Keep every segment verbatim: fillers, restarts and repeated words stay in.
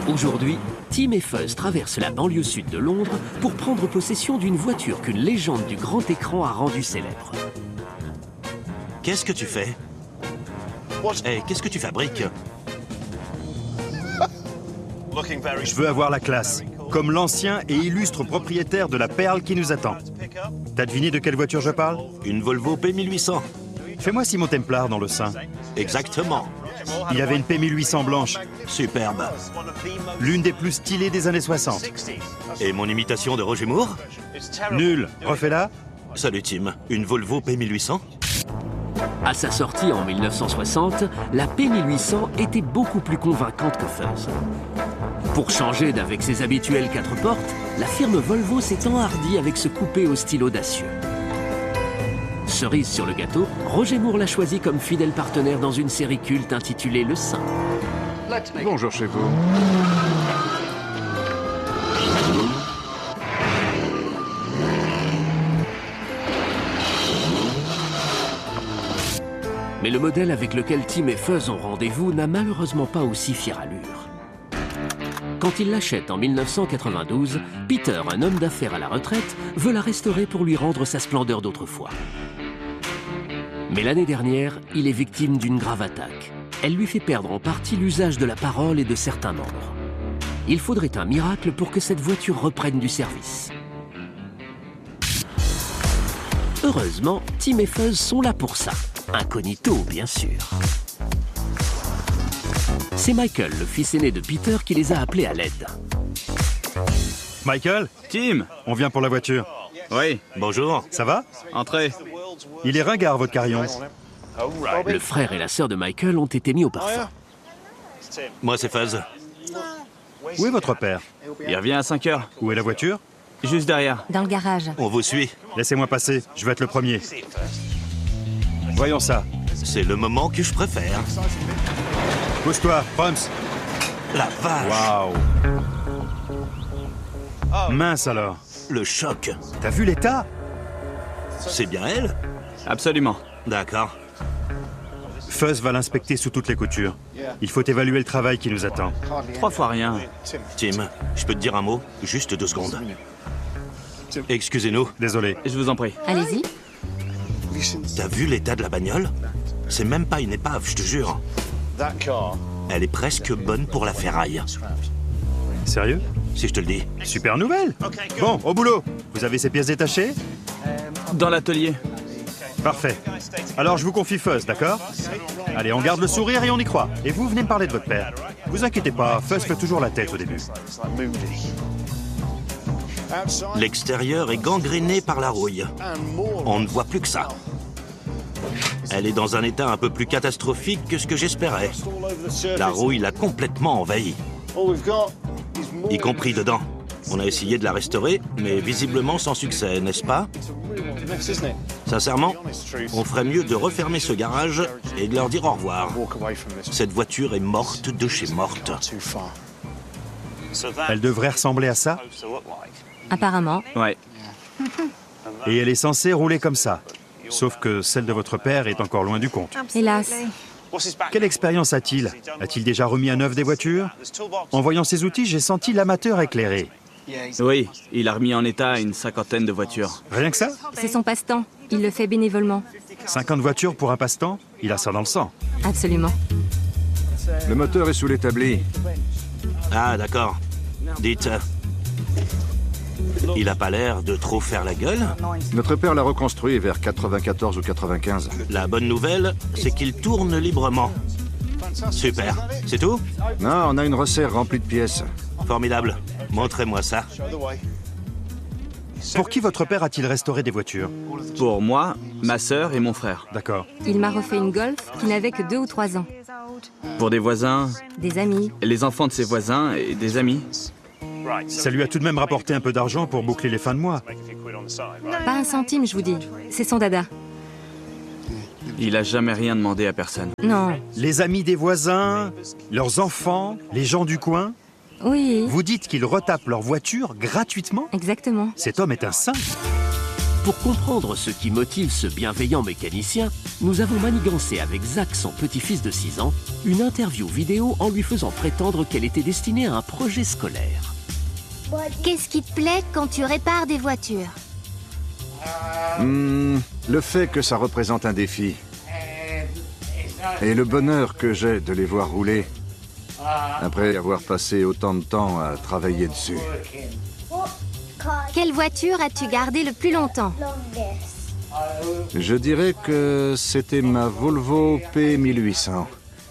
Aujourd'hui, Tim et Fuzz traversent la banlieue sud de Londres pour prendre possession d'une voiture qu'une légende du grand écran a rendue célèbre. Qu'est-ce que tu fais? Eh, qu'est-ce que tu fabriques? Je veux avoir la classe, comme l'ancien et illustre propriétaire de la perle qui nous attend. T'as deviné de quelle voiture je parle? Une Volvo P mille huit cents. Fais-moi Simon Templar dans le sein. Exactement. Il y avait une P mille huit cents blanche, Superbe. l'une des plus stylées des années soixante. Et mon imitation de Roger Moore? Nul, refais-la. Salut Tim, une Volvo P mille huit cents? À sa sortie en mille neuf cent soixante, la P mille huit cents était beaucoup plus convaincante que Fuzz. Pour changer d'avec ses habituels quatre portes, la firme Volvo s'est enhardie avec ce coupé au style audacieux. Cerise sur le gâteau, Roger Moore l'a choisi comme fidèle partenaire dans une série culte intitulée Le Saint. Bonjour chez vous. Mais le modèle avec lequel Tim et Fuzz ont rendez-vous n'a malheureusement pas aussi fière allure. Quand il l'achète en mille neuf cent quatre-vingt-douze, Peter, un homme d'affaires à la retraite, veut la restaurer pour lui rendre sa splendeur d'autrefois. Mais l'année dernière, il est victime d'une grave attaque. Elle lui fait perdre en partie l'usage de la parole et de certains membres. Il faudrait un miracle pour que cette voiture reprenne du service. Heureusement, Tim et Fuzz sont là pour ça. Incognito, bien sûr. C'est Michael, le fils aîné de Peter, qui les a appelés à l'aide. Michael, Tim. on vient pour la voiture. Oui, Bonjour. Ça va? entrez. Il est ringard, votre carillon. Le frère et la sœur de Michael ont été mis au parfum. Moi c'est Fuzz. Où est votre père? Il revient à cinq heures. Où est la voiture? Juste derrière. Dans le garage. On vous suit. Laissez-moi passer, je vais être le premier. Voyons ça. C'est le moment que je préfère. Pousse-toi, Prums. La vache. Waouh. Mince alors. Le choc. T'as vu l'état? C'est bien elle? Absolument. D'accord. Fuzz va l'inspecter sous toutes les coutures. Il faut évaluer le travail qui nous attend. Trois fois rien. Tim, je peux te dire un mot? Juste deux secondes. Excusez-nous. Désolé. Je vous en prie. Allez-y. T'as vu l'état de la bagnole? C'est même pas une épave, je te jure. Elle est presque bonne pour la ferraille. Sérieux? Si je te le dis. Super nouvelle. Bon, au boulot. Vous avez ces pièces détachées? Dans l'atelier. Parfait. Alors je vous confie Fuzz, d'accord? Allez, on garde le sourire et on y croit. Et vous, venez me parler de votre père. Vous inquiétez pas, Fuzz fait toujours la tête au début. L'extérieur est gangréné par la rouille. On ne voit plus que ça. Elle est dans un état un peu plus catastrophique que ce que j'espérais. La rouille l'a complètement envahie. Y compris dedans. On a essayé de la restaurer, mais visiblement sans succès, n'est-ce pas? Sincèrement, on ferait mieux de refermer ce garage et de leur dire au revoir. Cette voiture est morte de chez morte. Elle devrait ressembler à ça? Apparemment. Ouais. Et elle est censée rouler comme ça. Sauf que celle de votre père est encore loin du compte. Hélas. Quelle expérience a-t-il? A-t-il déjà remis à neuf des voitures? En voyant ces outils, j'ai senti l'amateur éclairé. Oui, il a remis en état une cinquantaine de voitures. Rien que ça? C'est son passe-temps. Il le fait bénévolement. cinquante voitures pour un passe-temps? Il a ça dans le sang. Absolument. Le moteur est sous l'établi. Ah, d'accord. Dites... euh, Il a pas l'air de trop faire la gueule. Notre père l'a reconstruit vers quatre-vingt-quatorze ou quatre-vingt-quinze. La bonne nouvelle, c'est qu'il tourne librement. Super. C'est tout? Non, on a une resserre remplie de pièces. Formidable. Montrez-moi ça. Pour qui votre père a-t-il restauré des voitures? Pour moi, ma sœur et mon frère. D'accord. Il m'a refait une Golf qui n'avait que deux ou trois ans. Pour des voisins, Des amis. les enfants de ses voisins et des amis. Ça lui a tout de même rapporté un peu d'argent pour boucler les fins de mois. Pas un centime, je vous dis. C'est son dada. Il a jamais rien demandé à personne. Non. Les amis des voisins, leurs enfants, les gens du coin, Oui. vous dites qu'ils retapent leur voiture gratuitement? Exactement. Cet homme est un saint. Pour comprendre ce qui motive ce bienveillant mécanicien, nous avons manigancé avec Zach, son petit-fils de six ans, une interview vidéo en lui faisant prétendre qu'elle était destinée à un projet scolaire. Qu'est-ce qui te plaît quand tu répares des voitures? Hmm, le fait que ça représente un défi. Et le bonheur que j'ai de les voir rouler, après avoir passé autant de temps à travailler dessus. Quelle voiture as-tu gardée le plus longtemps? Je dirais que c'était ma Volvo P mille huit cents.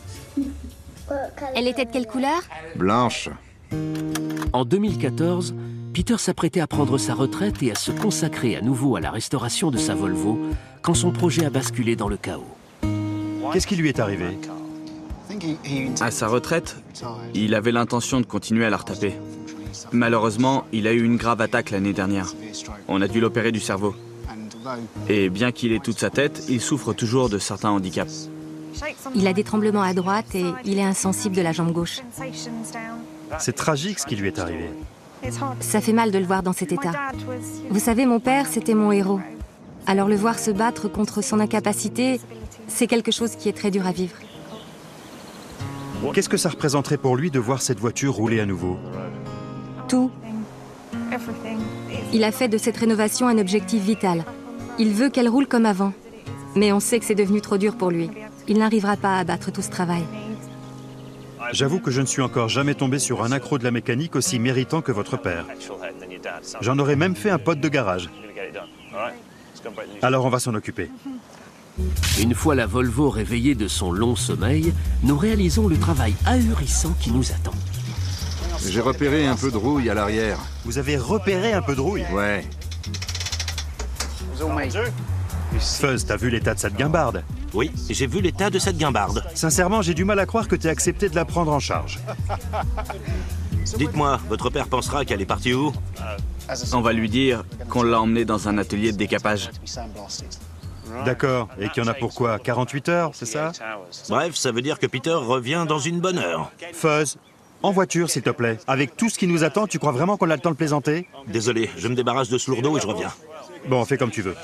Elle était de quelle couleur? Blanche. En deux mille quatorze, Peter s'apprêtait à prendre sa retraite et à se consacrer à nouveau à la restauration de sa Volvo quand son projet a basculé dans le chaos. Qu'est-ce qui lui est arrivé? À sa retraite, il avait l'intention de continuer à la retaper. Malheureusement, il a eu une grave attaque l'année dernière. On a dû l'opérer du cerveau. Et bien qu'il ait toute sa tête, il souffre toujours de certains handicaps. Il a des tremblements à droite et il est insensible de la jambe gauche. C'est tragique ce qui lui est arrivé. Ça fait mal de le voir dans cet état. Vous savez, mon père, c'était mon héros. Alors le voir se battre contre son incapacité, c'est quelque chose qui est très dur à vivre. Qu'est-ce que ça représenterait pour lui de voir cette voiture rouler à nouveau? Tout. Il a fait de cette rénovation un objectif vital. Il veut qu'elle roule comme avant. Mais on sait que c'est devenu trop dur pour lui. Il n'arrivera pas à abattre tout ce travail. J'avoue que je ne suis encore jamais tombé sur un accro de la mécanique aussi méritant que votre père. J'en aurais même fait un pote de garage. Alors on va s'en occuper. Une fois la Volvo réveillée de son long sommeil, nous réalisons le travail ahurissant qui nous attend. J'ai repéré un peu de rouille à l'arrière. Vous avez repéré un peu de rouille? Ouais. Fuzz, t'as vu l'état de cette guimbarde? Oui, j'ai vu l'état de cette guimbarde. Sincèrement, j'ai du mal à croire que t'aies accepté de la prendre en charge. Dites-moi, votre père pensera qu'elle est partie où? On va lui dire qu'on l'a emmenée dans un atelier de décapage. D'accord. Et qu'il y en a pour quoi? quarante-huit heures, c'est ça? Bref, ça veut dire que Peter revient dans une bonne heure. Fuzz, en voiture, s'il te plaît. Avec tout ce qui nous attend, tu crois vraiment qu'on a le temps de plaisanter? Désolé, je me débarrasse de ce lourdeau et je reviens. Bon, fais comme tu veux.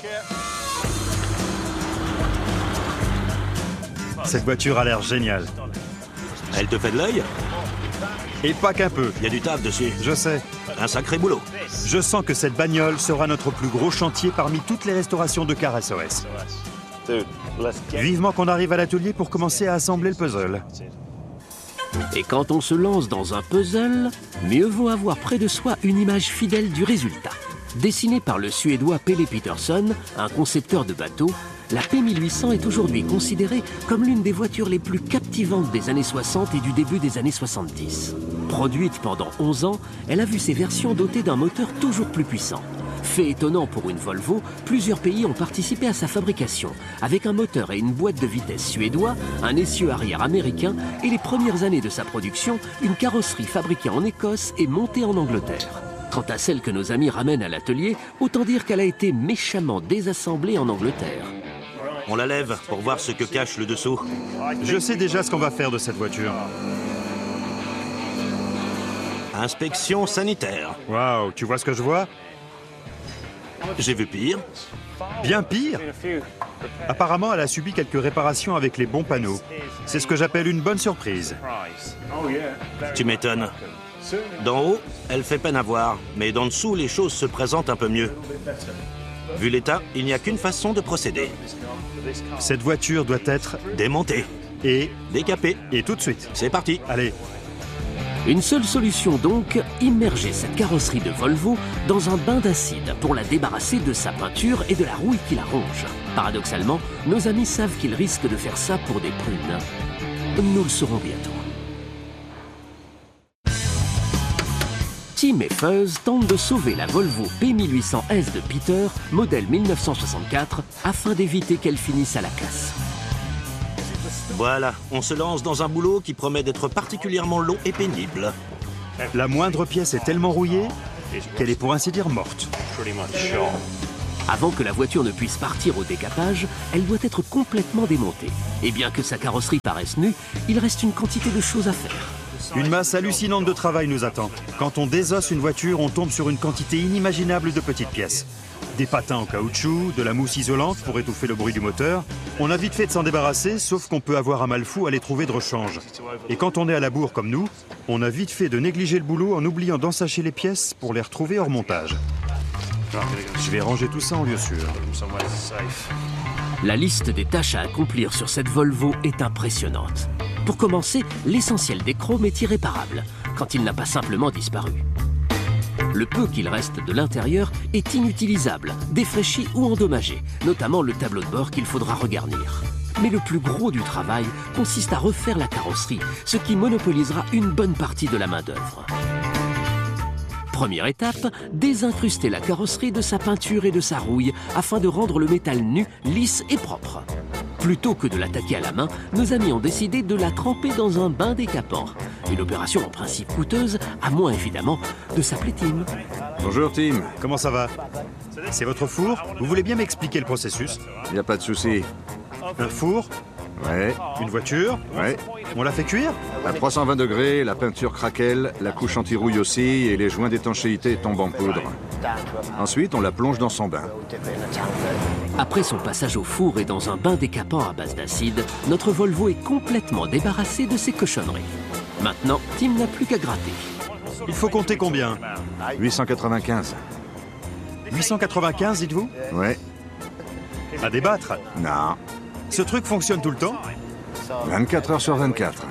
Cette voiture a l'air géniale. Elle te fait de l'œil? Et pas qu'un peu. Il y a du taf dessus. Je sais. Un sacré boulot. Je sens que cette bagnole sera notre plus gros chantier parmi toutes les restaurations de car S O S. Vivement qu'on arrive à l'atelier pour commencer à assembler le puzzle. Et quand on se lance dans un puzzle, mieux vaut avoir près de soi une image fidèle du résultat. Dessinée par le Suédois Pelle Peterson, un concepteur de bateaux, la P mille huit cents est aujourd'hui considérée comme l'une des voitures les plus captivantes des années soixante et du début des années soixante-dix. Produite pendant onze ans, elle a vu ses versions dotées d'un moteur toujours plus puissant. Fait étonnant pour une Volvo, plusieurs pays ont participé à sa fabrication, avec un moteur et une boîte de vitesse suédois, un essieu arrière américain et les premières années de sa production, une carrosserie fabriquée en Écosse et montée en Angleterre. Quant à celle que nos amis ramènent à l'atelier, autant dire qu'elle a été méchamment désassemblée en Angleterre. On la lève pour voir ce que cache le dessous. Je sais déjà ce qu'on va faire de cette voiture. Inspection sanitaire. Waouh, tu vois ce que je vois? J'ai vu pire. Bien pire? Apparemment, elle a subi quelques réparations avec les bons panneaux. C'est ce que j'appelle une bonne surprise. Tu m'étonnes. D'en haut, elle fait peine à voir, mais d'en dessous, les choses se présentent un peu mieux. Vu l'état, il n'y a qu'une façon de procéder. Cette voiture doit être démontée. Et décapée. Et tout de suite. C'est parti. Allez. Une seule solution donc, immerger cette carrosserie de Volvo dans un bain d'acide pour la débarrasser de sa peinture et de la rouille qui la ronge. Paradoxalement, nos amis savent qu'ils risquent de faire ça pour des prunes. Nous le saurons bientôt. Tim et Fuzz tentent de sauver la Volvo P mille huit cents S de Peter, modèle mille neuf cent soixante-quatre, afin d'éviter qu'elle finisse à la casse. Voilà, on se lance dans un boulot qui promet d'être particulièrement long et pénible. La moindre pièce est tellement rouillée qu'elle est pour ainsi dire morte. Avant que la voiture ne puisse partir au décapage, elle doit être complètement démontée. Et bien que sa carrosserie paraisse nue, il reste une quantité de choses à faire. Une masse hallucinante de travail nous attend. Quand on désosse une voiture, on tombe sur une quantité inimaginable de petites pièces. Des patins en caoutchouc, de la mousse isolante pour étouffer le bruit du moteur. On a vite fait de s'en débarrasser, sauf qu'on peut avoir un mal fou à les trouver de rechange. Et quand on est à la bourre comme nous, on a vite fait de négliger le boulot en oubliant d'ensacher les pièces pour les retrouver hors montage. Je vais ranger tout ça en lieu sûr. La liste des tâches à accomplir sur cette Volvo est impressionnante. Pour commencer, l'essentiel des chromes est irréparable, quand il n'a pas simplement disparu. Le peu qu'il reste de l'intérieur est inutilisable, défraîchi ou endommagé, notamment le tableau de bord qu'il faudra regarnir. Mais le plus gros du travail consiste à refaire la carrosserie, ce qui monopolisera une bonne partie de la main-d'œuvre. Première étape, désincruster la carrosserie de sa peinture et de sa rouille afin de rendre le métal nu, lisse et propre. Plutôt que de l'attaquer à la main, nos amis ont décidé de la tremper dans un bain décapant. Une opération en principe coûteuse, à moins évidemment de s'appeler Tim. Bonjour Tim. Comment ça va? C'est votre four? Vous voulez bien m'expliquer le processus? Y a pas de souci. Un four? Ouais. Une voiture? Ouais. On la fait cuire? À trois cent vingt degrés, la peinture craquelle, la couche anti-rouille aussi et les joints d'étanchéité tombent en poudre. Ensuite, on la plonge dans son bain. Après son passage au four et dans un bain décapant à base d'acide, notre Volvo est complètement débarrassée de ses cochonneries. Maintenant, Tim n'a plus qu'à gratter. Il faut compter combien? huit cent quatre-vingt-quinze. huit cent quatre-vingt-quinze, dites-vous? Ouais. À débattre? Non. Ce truc fonctionne tout le temps? vingt-quatre heures sur vingt-quatre.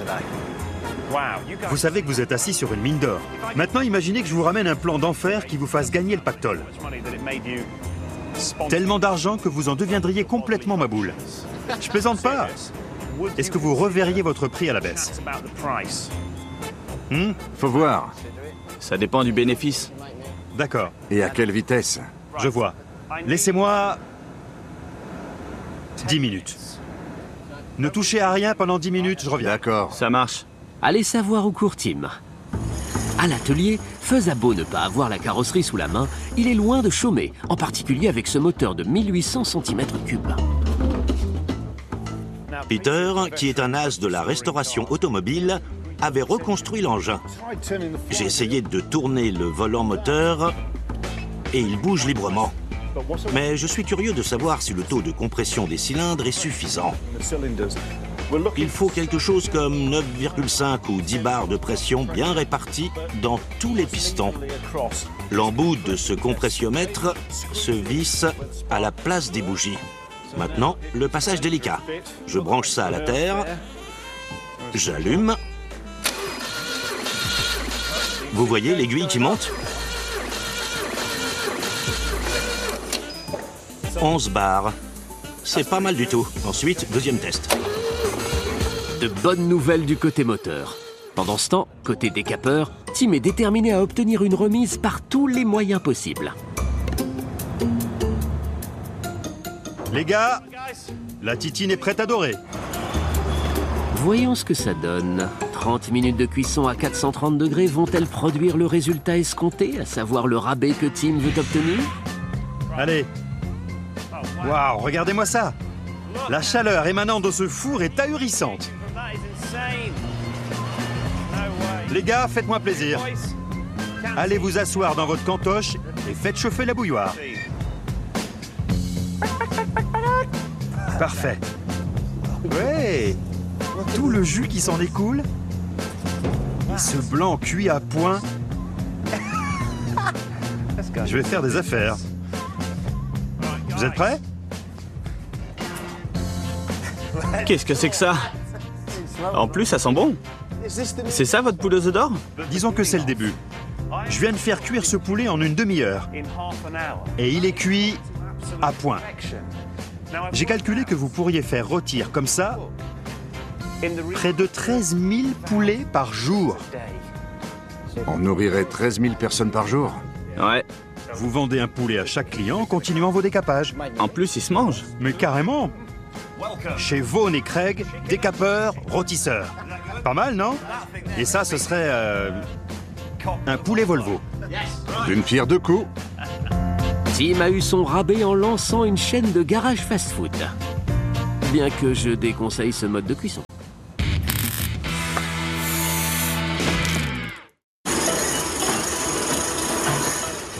Vous savez que vous êtes assis sur une mine d'or. Maintenant, imaginez que je vous ramène un plan d'enfer qui vous fasse gagner le pactole. Tellement d'argent que vous en deviendriez complètement ma boule. Je plaisante pas. Est-ce que vous reverriez votre prix à la baisse? Hmm? Faut voir. Ça dépend du bénéfice. D'accord. Et à quelle vitesse? Je vois. Laissez-moi... dix minutes. Ne touchez à rien pendant dix minutes, je reviens. D'accord. Ça marche. Allez savoir où court Tim. À l'atelier, Fuzz a beau ne pas avoir la carrosserie sous la main, il est loin de chômer, en particulier avec ce moteur de mille huit cents centimètres cubes. Peter, qui est un as de la restauration automobile, avait reconstruit l'engin. J'ai essayé de tourner le volant moteur et il bouge librement. Mais je suis curieux de savoir si le taux de compression des cylindres est suffisant. Il faut quelque chose comme neuf virgule cinq ou dix bars de pression bien répartis dans tous les pistons. L'embout de ce compressiomètre se visse à la place des bougies. Maintenant, le passage délicat. Je branche ça à la terre. J'allume. Vous voyez l'aiguille qui monte? onze bars. C'est pas mal du tout. Ensuite, deuxième test. De bonnes nouvelles du côté moteur. Pendant ce temps, côté décapeur, Tim est déterminé à obtenir une remise par tous les moyens possibles. Les gars, la titine est prête à dorer. Voyons ce que ça donne. trente minutes de cuisson à quatre cent trente degrés vont-elles produire le résultat escompté, à savoir le rabais que Tim veut obtenir? Allez. Waouh, regardez-moi ça. La chaleur émanant de ce four est ahurissante. Les gars, faites-moi plaisir. Allez vous asseoir dans votre cantoche et faites chauffer la bouilloire. Parfait. Ouais. Tout le jus qui s'en écoule. Et ce blanc cuit à point. Je vais faire des affaires. Vous êtes prêts? Qu'est-ce que c'est que ça? En plus, ça sent bon. C'est ça votre poulet aux œufs d'or? Disons que c'est le début. Je viens de faire cuire ce poulet en une demi-heure. Et il est cuit à point. J'ai calculé que vous pourriez faire rôtir comme ça près de treize mille poulets par jour. On nourrirait treize mille personnes par jour. Ouais. Vous vendez un poulet à chaque client en continuant vos décapages. En plus, il se mange. Mais carrément. Chez Vaughan et Craig, décapeur, rôtisseur. Pas mal, non? Et ça, ce serait euh, un poulet Volvo. D'une pierre deux coups. Tim a eu son rabais en lançant une chaîne de garage fast-food. Bien que je déconseille ce mode de cuisson.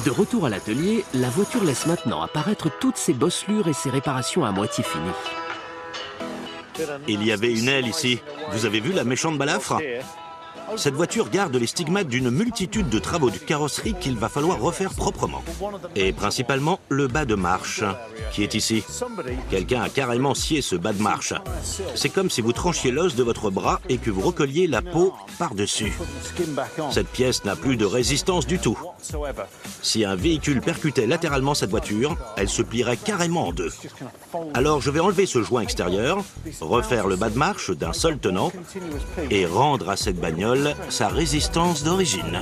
De retour à l'atelier, la voiture laisse maintenant apparaître toutes ses bosselures et ses réparations à moitié finies. Il y avait une aile ici. Vous avez vu la méchante balafre? Cette voiture garde les stigmates d'une multitude de travaux de carrosserie qu'il va falloir refaire proprement. Et principalement le bas de marche, qui est ici. Quelqu'un a carrément scié ce bas de marche. C'est comme si vous tranchiez l'os de votre bras et que vous recolliez la peau par-dessus. Cette pièce n'a plus de résistance du tout. Si un véhicule percutait latéralement cette voiture, elle se plierait carrément en deux. Alors je vais enlever ce joint extérieur, refaire le bas de marche d'un seul tenant et rendre à cette bagnole sa résistance d'origine.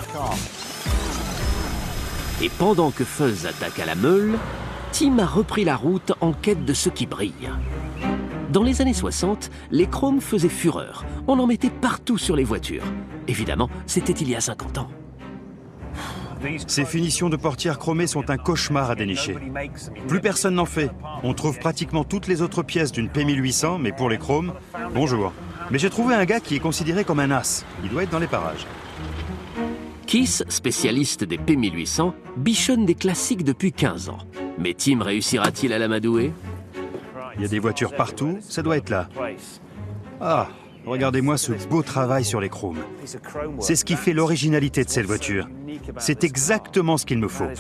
Et pendant que Fuzz attaque à la meule, Tim a repris la route en quête de ce qui brille. Dans les années soixante, les chromes faisaient fureur. On en mettait partout sur les voitures. Évidemment, c'était il y a cinquante ans. Ces finitions de portières chromées sont un cauchemar à dénicher. Plus personne n'en fait. On trouve pratiquement toutes les autres pièces d'une P mille huit cents, mais pour les chromes, bonjour. Mais j'ai trouvé un gars qui est considéré comme un as. Il doit être dans les parages. Kiss, spécialiste des P mille huit cents, bichonne des classiques depuis quinze ans. Mais Tim réussira-t-il à l'amadouer? Il y a des voitures partout, ça doit être là. Ah, regardez-moi ce beau travail sur les chromes. C'est ce qui fait l'originalité de cette voiture. C'est exactement ce qu'il me faut.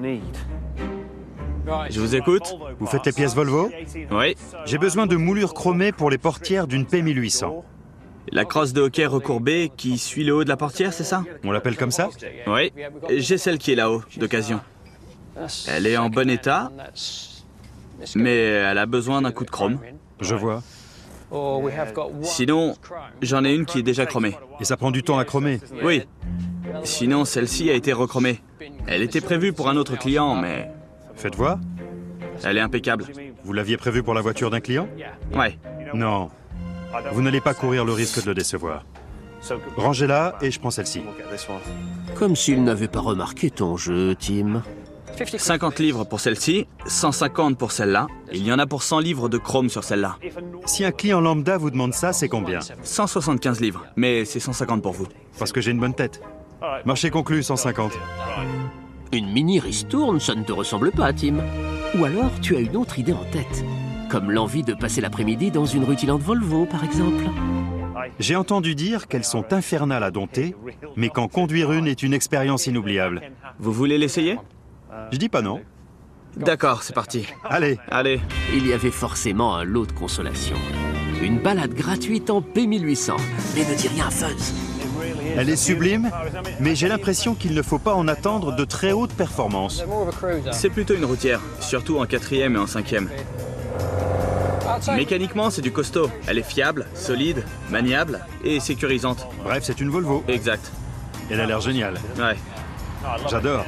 Je vous écoute. Vous faites les pièces Volvo? Oui. J'ai besoin de moulures chromées pour les portières d'une P mille huit cents. La crosse de hockey recourbée qui suit le haut de la portière, c'est ça? On l'appelle comme ça? Oui. J'ai celle qui est là-haut, d'occasion. Elle est en bon état, mais elle a besoin d'un coup de chrome. Je vois. Sinon, j'en ai une qui est déjà chromée. Et ça prend du temps à chromer? Oui. Sinon, celle-ci a été rechromée. Elle était prévue pour un autre client, mais... Faites voir. Elle est impeccable. Vous l'aviez prévue pour la voiture d'un client? Ouais. Non. Vous n'allez pas courir le risque de le décevoir. Rangez-la et je prends celle-ci. Comme s'il n'avait pas remarqué ton jeu, Tim. cinquante livres pour celle-ci, cent cinquante pour celle-là. Il y en a pour cent livres de chrome sur celle-là. Si un client lambda vous demande ça, c'est combien? cent soixante-quinze livres, mais c'est cent cinquante pour vous. Parce que j'ai une bonne tête. Marché conclu, cent cinquante. Une mini ristourne, ça ne te ressemble pas, Tim. Ou alors, tu as une autre idée en tête. Comme l'envie de passer l'après-midi dans une rutilante Volvo, par exemple. J'ai entendu dire qu'elles sont infernales à dompter, mais qu'en conduire une est une expérience inoubliable. Vous voulez l'essayer? Je dis pas non. D'accord, c'est parti. Allez. Allez. Il y avait forcément un lot de consolation. Une balade gratuite en P mille huit cents. Mais ne dis rien, Fuzz. Elle est sublime, mais j'ai l'impression qu'il ne faut pas en attendre de très hautes performances. C'est plutôt une routière, surtout en quatrième et en cinquième. Mécaniquement, c'est du costaud. Elle est fiable, solide, maniable et sécurisante. Bref, c'est une Volvo. Exact. Elle a l'air géniale. Ouais. J'adore.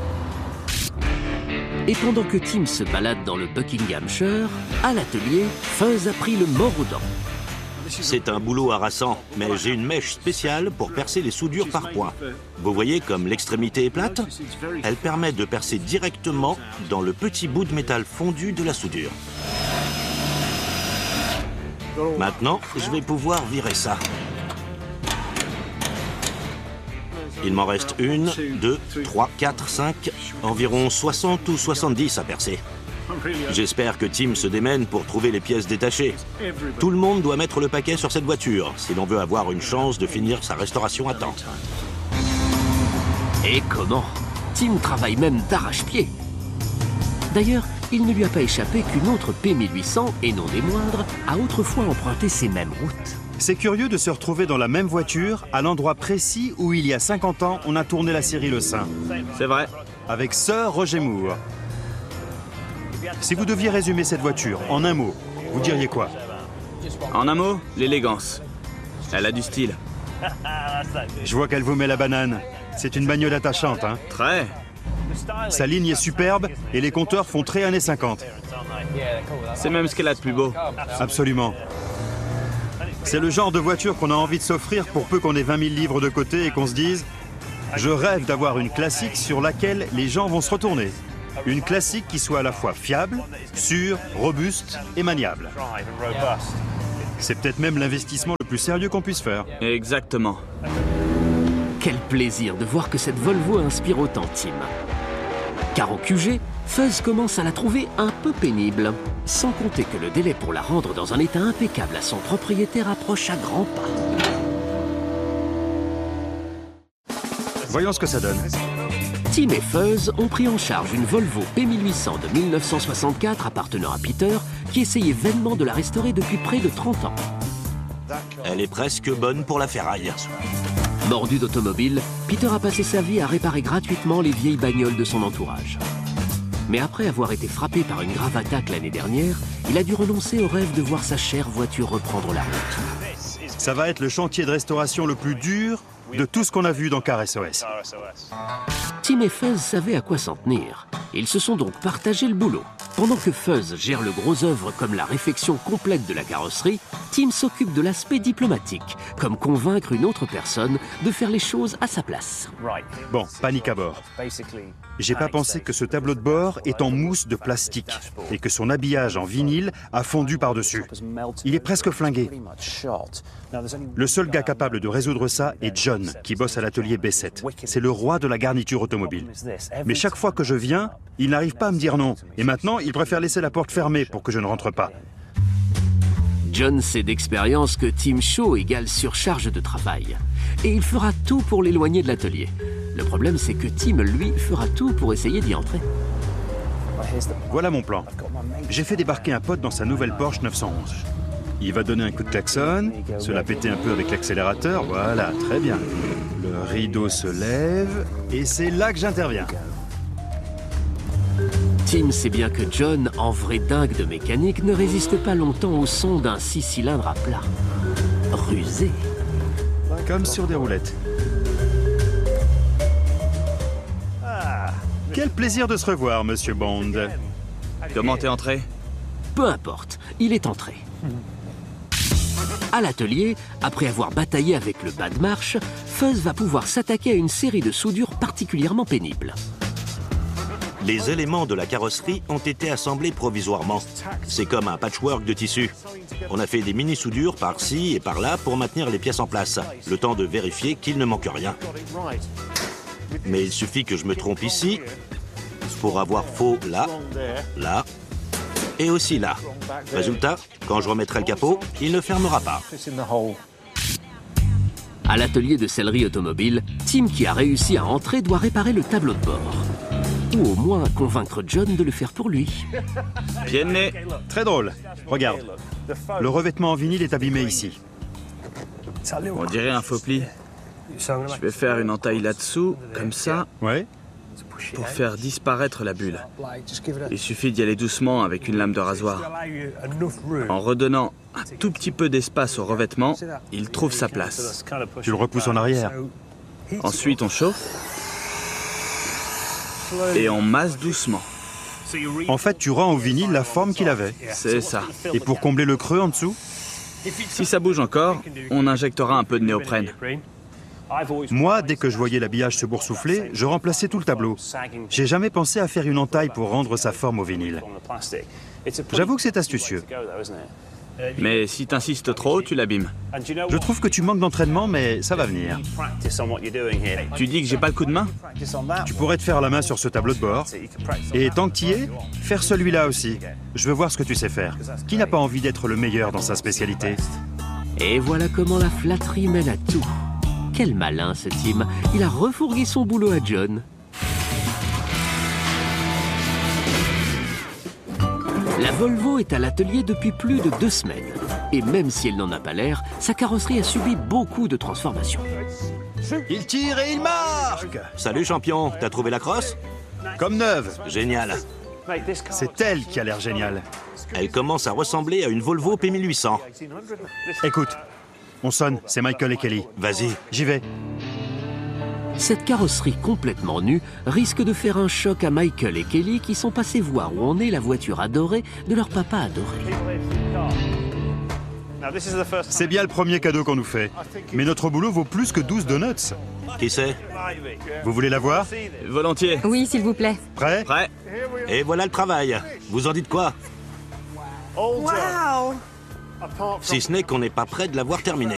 Et pendant que Tim se balade dans le Buckinghamshire, à l'atelier, Fuzz a pris le mort aux dents. C'est un boulot harassant, mais j'ai une mèche spéciale pour percer les soudures par points. Vous voyez comme l'extrémité est plate? Elle permet de percer directement dans le petit bout de métal fondu de la soudure. Maintenant, je vais pouvoir virer ça. Il m'en reste une, deux, trois, quatre, cinq, environ soixante ou soixante-dix à percer. J'espère que Tim se démène pour trouver les pièces détachées. Tout le monde doit mettre le paquet sur cette voiture si l'on veut avoir une chance de finir sa restauration à temps. Et comment? Tim travaille même d'arrache-pied. D'ailleurs, il ne lui a pas échappé qu'une autre P mille huit cents, et non des moindres, a autrefois emprunté ces mêmes routes. C'est curieux de se retrouver dans la même voiture, à l'endroit précis où il y a cinquante ans, on a tourné la série Le Saint. C'est vrai. Avec Sir Roger Moore. Si vous deviez résumer cette voiture en un mot, vous diriez quoi? En un mot, l'élégance. Elle a du style. Je vois qu'elle vous met la banane. C'est une bagnole attachante, hein? Très. Sa ligne est superbe et les compteurs font très années cinquante. C'est même ce qu'elle a de plus beau. Absolument. C'est le genre de voiture qu'on a envie de s'offrir pour peu qu'on ait vingt mille livres de côté et qu'on se dise « Je rêve d'avoir une classique sur laquelle les gens vont se retourner. » Une classique qui soit à la fois fiable, sûre, robuste et maniable. C'est peut-être même l'investissement le plus sérieux qu'on puisse faire. Exactement. Quel plaisir de voir que cette Volvo inspire autant Tim. Car au Q G, Fuzz commence à la trouver un peu pénible. Sans compter que le délai pour la rendre dans un état impeccable à son propriétaire approche à grands pas. Voyons ce que ça donne. Tim et Fuzz ont pris en charge une Volvo P mille huit cents de mille neuf cent soixante-quatre appartenant à Peter, qui essayait vainement de la restaurer depuis près de trente ans. Elle est presque bonne pour la ferraille. Mordu d'automobile, Peter a passé sa vie à réparer gratuitement les vieilles bagnoles de son entourage. Mais après avoir été frappé par une grave attaque l'année dernière, il a dû renoncer au rêve de voir sa chère voiture reprendre la route. Ça va être le chantier de restauration le plus dur de tout ce qu'on a vu dans Car S O S. Tim et Fuzz savaient à quoi s'en tenir. Ils se sont donc partagé le boulot. Pendant que Fuzz gère le gros œuvre comme la réfection complète de la carrosserie, Tim s'occupe de l'aspect diplomatique, comme convaincre une autre personne de faire les choses à sa place. Bon, panique à bord. J'ai pas pensé que ce tableau de bord est en mousse de plastique et que son habillage en vinyle a fondu par-dessus. Il est presque flingué. Le seul gars capable de résoudre ça est John, qui bosse à l'atelier B sept. C'est le roi de la garniture automobile. Mais chaque fois que je viens, il n'arrive pas à me dire non. Et maintenant, il préfère laisser la porte fermée pour que je ne rentre pas. John sait d'expérience que Tim Shaw égale surcharge de travail. Et il fera tout pour l'éloigner de l'atelier. Le problème, c'est que Tim, lui, fera tout pour essayer d'y entrer. Voilà mon plan. J'ai fait débarquer un pote dans sa nouvelle Porsche neuf cent onze. Il va donner un coup de klaxon, se la péter un peu avec l'accélérateur, voilà, très bien. Le rideau se lève, et c'est là que j'interviens. Tim sait bien que John, en vrai dingue de mécanique, ne résiste pas longtemps au son d'un six cylindres à plat. Rusé. Comme sur des roulettes. Quel plaisir de se revoir, Monsieur Bond. Comment t'es entré? Peu importe, il est entré. À l'atelier, après avoir bataillé avec le bas de marche, Fuzz va pouvoir s'attaquer à une série de soudures particulièrement pénibles. Les éléments de la carrosserie ont été assemblés provisoirement. C'est comme un patchwork de tissu. On a fait des mini-soudures par-ci et par-là pour maintenir les pièces en place, le temps de vérifier qu'il ne manque rien. Mais il suffit que je me trompe ici pour avoir faux là, là et aussi là. Résultat, quand je remettrai le capot, il ne fermera pas. À l'atelier de sellerie automobile, Tim, qui a réussi à entrer, doit réparer le tableau de bord. Ou au moins convaincre John de le faire pour lui. Pied de nez. Très drôle. Regarde. Le revêtement en vinyle est abîmé ici. On dirait un faux pli. Je vais faire une entaille là-dessous, comme ça, Ouais. pour faire disparaître la bulle. Il suffit d'y aller doucement avec une lame de rasoir. En redonnant un tout petit peu d'espace au revêtement, il trouve sa place. Tu le repousses en arrière. Ensuite, on chauffe et on masse doucement. En fait, tu rends au vinyle la forme qu'il avait. C'est ça. Et pour combler le creux en dessous, Si ça bouge encore, on injectera un peu de néoprène. moi, dès que je voyais l'habillage se boursoufler, je remplaçais tout le tableau. J'ai jamais pensé à faire une entaille pour rendre sa forme au vinyle. J'avoue que c'est astucieux. Mais si t'insistes trop, tu l'abîmes. Je trouve que tu manques d'entraînement, mais ça va venir. Tu dis que j'ai pas le coup de main? Tu pourrais te faire la main sur ce tableau de bord. Et tant que tu y es, faire celui-là aussi. Je veux voir ce que tu sais faire. Qui n'a pas envie d'être le meilleur dans sa spécialité? Et voilà comment la flatterie mène à tout. Quel malin ce Tim. Il a refourgué son boulot à John. La Volvo est à l'atelier depuis plus de deux semaines. Et même si elle n'en a pas l'air, sa carrosserie a subi beaucoup de transformations. Il tire et il marque! Salut champion, t'as trouvé la crosse? Comme neuve. Génial. C'est elle qui a l'air géniale. Elle commence à ressembler à une Volvo P mille huit cents. Écoute, on sonne, c'est Michael et Kelly. Vas-y. J'y vais. Cette carrosserie complètement nue risque de faire un choc à Michael et Kelly qui sont passés voir où en est la voiture adorée de leur papa adoré. C'est bien le premier cadeau qu'on nous fait. Mais notre boulot vaut plus que douze donuts. Qui c'est? Vous voulez la voir? Volontiers. Oui, s'il vous plaît. Prêt? Prêt? Et voilà le travail. Vous en dites quoi? Si ce n'est qu'on n'est pas près de l'avoir terminée.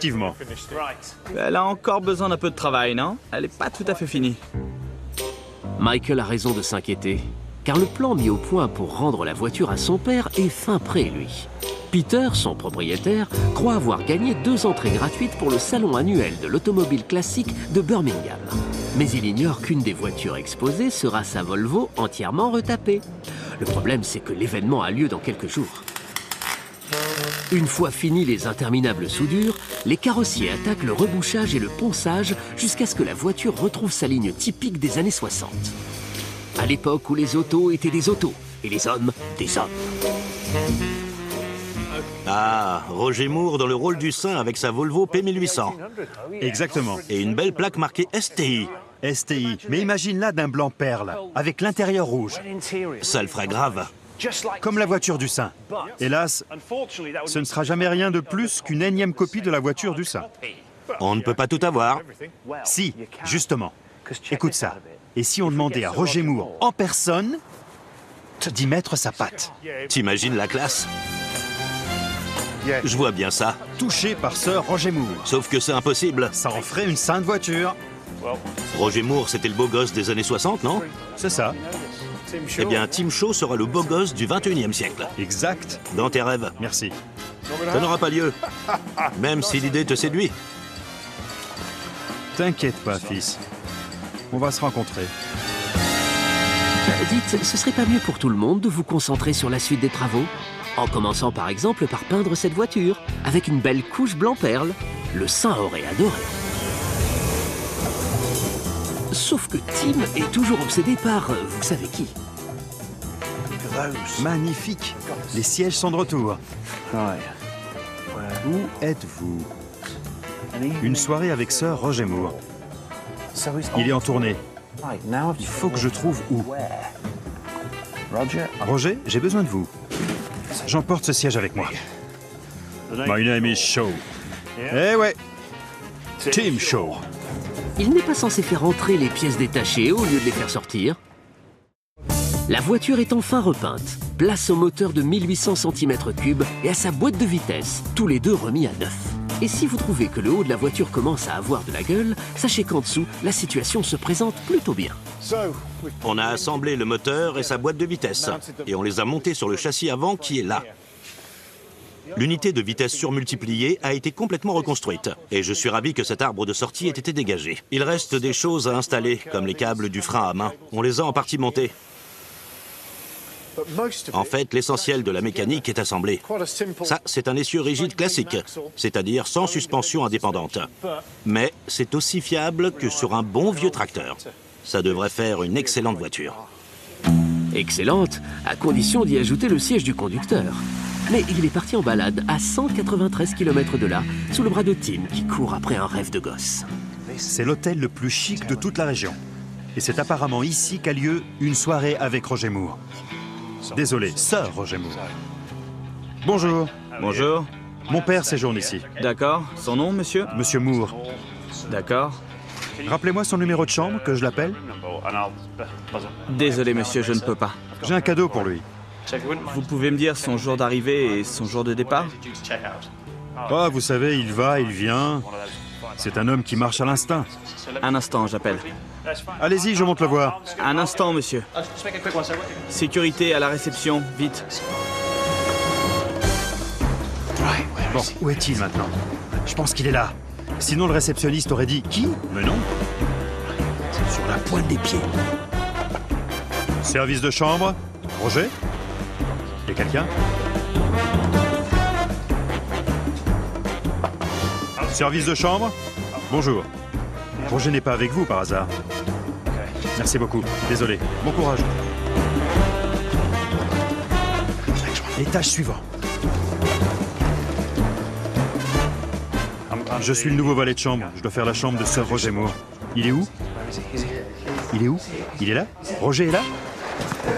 Effectivement. Elle a encore besoin d'un peu de travail, non? Elle est pas tout à fait finie. Michael a raison de s'inquiéter, car le plan mis au point pour rendre la voiture à son père est fin prêt, lui. Peter, son propriétaire, croit avoir gagné deux entrées gratuites pour le salon annuel de l'automobile classique de Birmingham. Mais il ignore qu'une des voitures exposées sera sa Volvo entièrement retapée. Le problème, c'est que l'événement a lieu dans quelques jours. Une fois finis les interminables soudures, les carrossiers attaquent le rebouchage et le ponçage jusqu'à ce que la voiture retrouve sa ligne typique des années soixante. À l'époque où les autos étaient des autos et les hommes des hommes. Ah, Roger Moore dans le rôle du saint avec sa Volvo P mille huit cents. Exactement. Et une belle plaque marquée S T I. S T I. Mais imagine-la d'un blanc perle, avec l'intérieur rouge. Ça le ferait grave. Comme la voiture du saint. Hélas, ce ne sera jamais rien de plus qu'une énième copie de la voiture du saint. On ne peut pas tout avoir. Si, justement. Écoute ça. Et si on demandait à Roger Moore, en personne, d'y mettre sa patte? T'imagines la classe? Je vois bien ça. Touché par Sir Roger Moore. Sauf que c'est impossible. Ça en ferait une sainte voiture. Roger Moore, c'était le beau gosse des années soixante, non? C'est ça. Eh bien, Tim Shaw sera le beau gosse du vingt et unième siècle. Exact. Dans tes rêves. Merci. Ça n'aura pas lieu. Même si l'idée te séduit. T'inquiète pas, fils. On va se rencontrer. Euh, dites, ce serait pas mieux pour tout le monde de vous concentrer sur la suite des travaux? En commençant par exemple par peindre cette voiture, avec une belle couche blanc-perle. Le saint aurait adoré. Sauf que Tim est toujours obsédé par, euh, vous savez qui. Magnifique. Les sièges sont de retour. Où êtes-vous? Une soirée avec Sir Roger Moore. Il est en tournée. Il faut que je trouve où. Roger, j'ai besoin de vous. J'emporte ce siège avec moi. My name is Shaw. Eh ouais. Tim Shaw. Il n'est pas censé faire entrer les pièces détachées au lieu de les faire sortir. La voiture est enfin repeinte. Place au moteur de mille huit cents centimètres cubes et à sa boîte de vitesse, tous les deux remis à neuf. Et si vous trouvez que le haut de la voiture commence à avoir de la gueule, sachez qu'en dessous, la situation se présente plutôt bien. On a assemblé le moteur et sa boîte de vitesse. Et on les a montés sur le châssis avant qui est là. L'unité de vitesse surmultipliée a été complètement reconstruite. Et je suis ravi que cet arbre de sortie ait été dégagé. Il reste des choses à installer, comme les câbles du frein à main. On les a en partie montés. En fait, l'essentiel de la mécanique est assemblé. Ça, c'est un essieu rigide classique, c'est-à-dire sans suspension indépendante. Mais c'est aussi fiable que sur un bon vieux tracteur. Ça devrait faire une excellente voiture. Excellente, à condition d'y ajouter le siège du conducteur. Mais il est parti en balade à cent quatre-vingt-treize kilomètres de là, sous le bras de Tim, qui court après un rêve de gosse. C'est l'hôtel le plus chic de toute la région. Et c'est apparemment ici qu'a lieu une soirée avec Roger Moore. Désolé, Sir Roger Moore. Bonjour. Bonjour. Mon père séjourne ici. D'accord. Son nom, monsieur? Monsieur Moore. D'accord. Rappelez-moi son numéro de chambre, que je l'appelle. Désolé, monsieur, je ne peux pas. J'ai un cadeau pour lui. Vous pouvez me dire son jour d'arrivée et son jour de départ? Ah, vous savez, il va, il vient. C'est un homme qui marche à l'instinct. Un instant, j'appelle. Allez-y, je monte le voir. Un instant, monsieur. Sécurité à la réception, vite. Bon, où est-il maintenant? Je pense qu'il est là. Sinon, le réceptionniste aurait dit « Qui ?» Mais non. Sur la pointe des pieds. Service de chambre. Roger? Y a quelqu'un? Service de chambre? Bonjour. Roger n'est pas avec vous par hasard. Merci beaucoup. Désolé. Bon courage. Étage suivant. Je suis le nouveau valet de chambre. Je dois faire la chambre de Sir Roger Moore. Il est où? Il est où? Il est là? Roger est là?